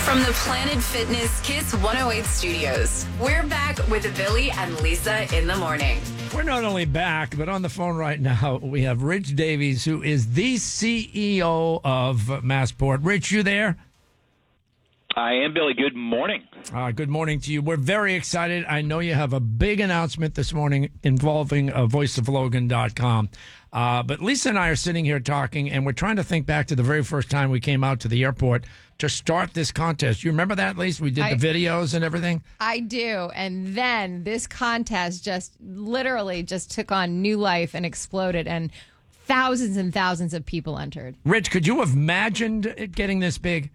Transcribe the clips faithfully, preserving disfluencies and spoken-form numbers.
From the Planet Fitness Kiss one oh eight studios, we're back with Billy and Lisa in the morning. We're not only back, but on the phone right now, we have Rich Davies, who is the C E O of Massport. Rich, you there? I am, Billy. Good morning. Uh, good morning to you. We're very excited. I know you have a big announcement this morning involving uh, voice of logan dot com. Uh, but Lisa and I are sitting here talking, and we're trying to think back to the very first time we came out to the airport to start this contest. You remember that, Lisa? We did I, the videos and everything? I do. And then this contest just literally just took on new life and exploded, and thousands and thousands of people entered. Rich, could you have imagined it getting this big?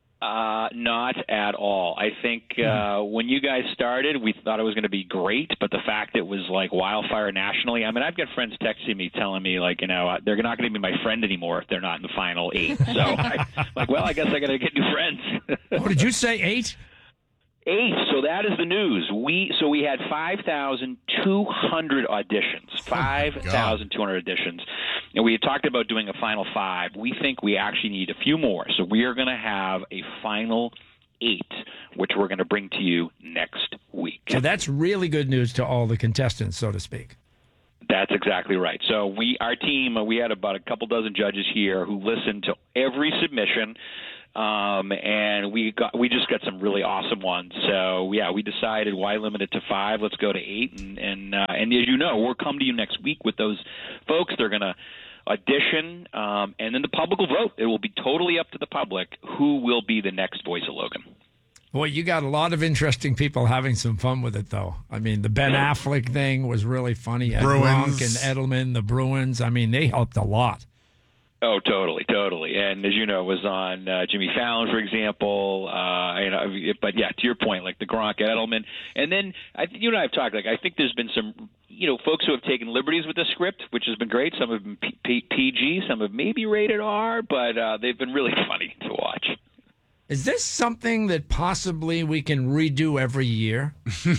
Uh, not at all. I think uh, when you guys started, we thought it was going to be great, but the fact it was like wildfire nationally, I mean, I've got friends texting me telling me, like, you know, they're not going to be my friend anymore if they're not in the final eight. So, I, like, well, I guess I got to get new friends. What did you say, eight? Eight. So that is the news. We so we had five thousand two hundred auditions. Five thousand two hundred auditions, and we had talked about doing a final five. We think we actually need a few more. So we are going to have a final eight, which we're going to bring to you next week. So that's really good news to all the contestants, so to speak. That's exactly right. So we, our team, uh, we had about a couple dozen judges here who listened to every submission. Um, and we got, we just got some really awesome ones. So yeah, we decided why limit it to five? Let's go to eight. And, and, uh, and as you know, we'll come to you next week with those folks. They're going to audition, um, and then the public will vote. It will be totally up to the public who will be the next voice of Logan. Boy, you got a lot of interesting people having some fun with it, though. I mean, the Ben Affleck thing was really funny. Ed Gronk and Edelman, the Bruins. I mean, they helped a lot. Oh, totally, totally. And as you know, it was on uh, Jimmy Fallon, for example. Uh, you know, but yeah, to your point, like the Gronk, Edelman, and then I, you and I have talked. Like I think there's been some, you know, folks who have taken liberties with the script, which has been great. Some have been P- P- P G, some have maybe rated R, but uh, they've been really funny to watch. Is this something that possibly we can redo every year?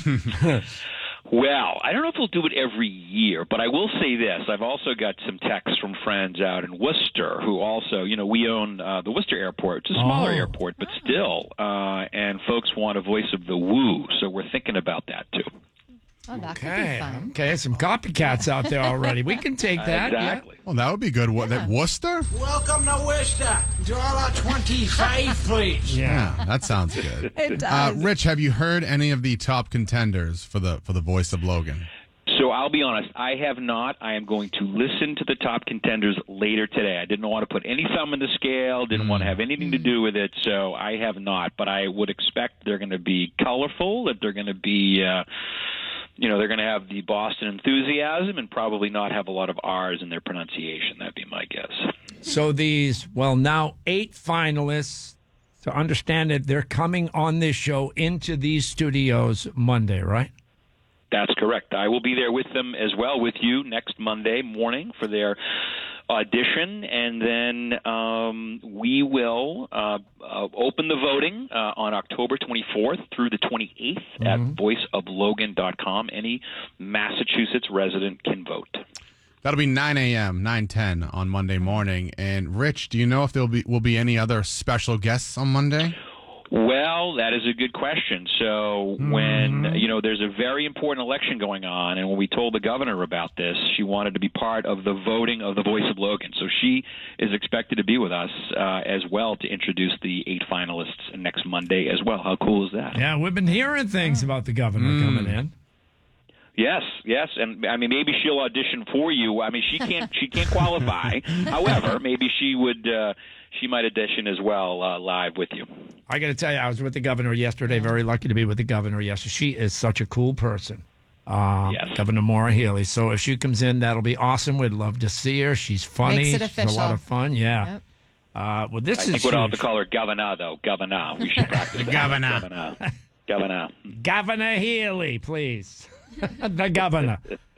Well, I don't know if we'll do it every year, but I will say this. I've also got some texts from friends out in Worcester who also, you know, we own uh, the Worcester Airport. It's a smaller oh. airport, but still, uh, and folks want a voice of the woo, so we're thinking about that too. Oh, that okay. could be fun. Okay, some copycats out there already. We can take that. Exactly. Yeah. Well, that would be good. What, that Worcester? Welcome to Worcester. To all our twenty-five, please. Yeah. Yeah, that sounds good. It does. Uh, Rich, have you heard any of the top contenders for the for the voice of Logan? So I'll be honest, I have not. I am going to listen to the top contenders later today. I didn't want to put any thumb in the scale, didn't mm. want to have anything to do with it, so I have not. But I would expect they're going to be colorful, that they're going to be, uh, you know, they're going to have the Boston enthusiasm and probably not have a lot of R's in their pronunciation. That'd be my guess. So these, well, now eight finalists, to understand it, they're coming on this show into these studios Monday, right? That's correct. I will be there with them as well, with you next Monday morning for their audition, and then um, we will uh, uh, open the voting uh, on October twenty-fourth through the twenty-eighth mm-hmm. at voice of logan dot com. Any Massachusetts resident can vote. That'll be nine a.m., nine ten on Monday morning. And Rich, do you know if there will be, will be any other special guests on Monday? Well, that is a good question. So when, you know, there's a very important election going on, and when we told the governor about this, she wanted to be part of the voting of the Voice of Logan. So she is expected to be with us uh, as well to introduce the eight finalists next Monday as well. How cool is that? Yeah, we've been hearing things about the governor mm. coming in. Yes, yes, and I mean maybe she'll audition for you. I mean she can't she can't qualify. However, maybe she would uh, she might audition as well uh, live with you. I got to tell you, I was with the governor yesterday. Very lucky to be with the governor yesterday. She is such a cool person, uh, yes. Governor Maura Healey. So if she comes in, that'll be awesome. We'd love to see her. She's funny. Makes it official. She's a lot of fun. Yeah. Yep. Uh, well, this I is. think we'd all have to call her Governor though. Governor. We should practice that. Governor. Governor. Governor. Governor Healey, please. The governor.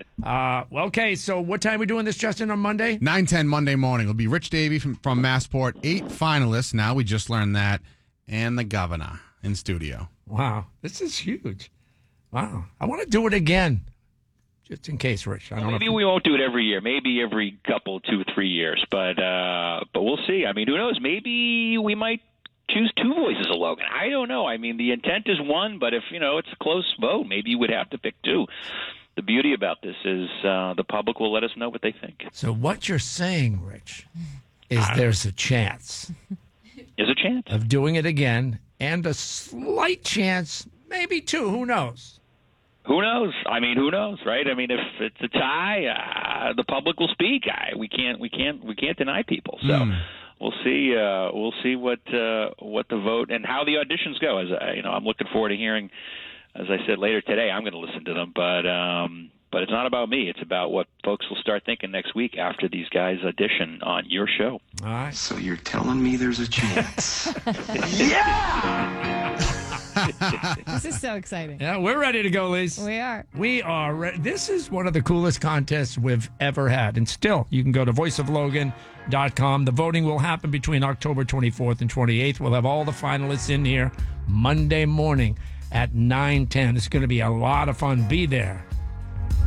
Uh, well, okay, so what time are we doing this, Justin, on Monday? nine ten Monday morning. It'll be Rich Davey from, from Massport. Eight finalists. Now we just learned that. And the governor in studio. Wow. This is huge. Wow. I want to do it again. Just in case, Rich. I don't well, maybe know we won't do it every year. Maybe every couple, two, three years. But uh, but we'll see. I mean, who knows? Maybe we might choose two voices of Logan. I don't know. I mean, the intent is one, but if, you know, it's a close vote, maybe you would have to pick two. The beauty about this is uh, the public will let us know what they think. So what you're saying, Rich, is there's a chance. There's a chance. Of doing it again, and a slight chance, maybe two, who knows? Who knows? I mean, who knows, right? I mean, if it's a tie, uh, the public will speak. I, we can't, we can't, we can't deny people. So mm. we'll see. Uh, we'll see what uh, what the vote and how the auditions go. As I, you know, I'm looking forward to hearing. As I said later today, I'm going to listen to them, but um, but it's not about me. It's about what folks will start thinking next week after these guys audition on your show. All right. So you're telling me there's a chance? Yeah. This is so exciting. Yeah, we're ready to go, Lisa. We are. We are. Re- this is one of the coolest contests we've ever had. And still, you can go to voice of logan dot com. The voting will happen between October twenty-fourth and twenty-eighth. We'll have all the finalists in here Monday morning at nine ten. It's going to be a lot of fun. Be there.